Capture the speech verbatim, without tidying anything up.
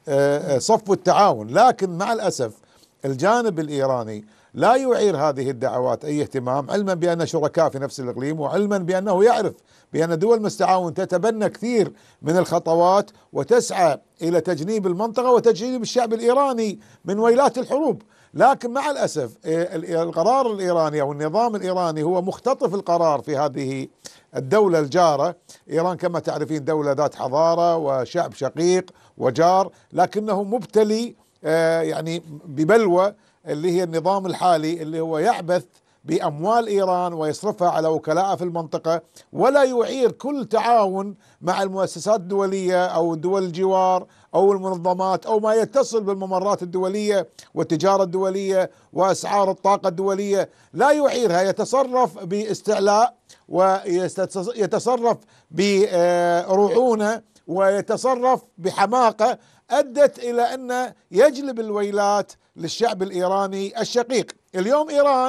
صف التعاون، لكن مع الأسف الجانب الإيراني لا يعير هذه الدعوات أي اهتمام، علما بأن شركاء في نفس الإقليم، وعلما بأنه يعرف بأن دول مستعاون تتبنى كثير من الخطوات وتسعى إلى تجنيب المنطقة وتجنيب الشعب الإيراني من ويلات الحروب. لكن مع الأسف القرار الإيراني أو النظام الإيراني هو مختطف القرار في هذه الدولة الجارة. إيران كما تعرفين دولة ذات حضارة وشعب شقيق وجار، لكنه مبتلي يعني ببلوى اللي هي النظام الحالي اللي هو يعبث بأموال إيران ويصرفها على وكلاء في المنطقة، ولا يعير كل تعاون مع المؤسسات الدولية أو دول الجوار أو المنظمات أو ما يتصل بالممرات الدولية والتجارة الدولية وأسعار الطاقة الدولية، لا يعيرها. يتصرف باستعلاء ويتصرف برعونة ويتصرف بحماقة أدت إلى أن يجلب الويلات للشعب الإيراني الشقيق. اليوم إيران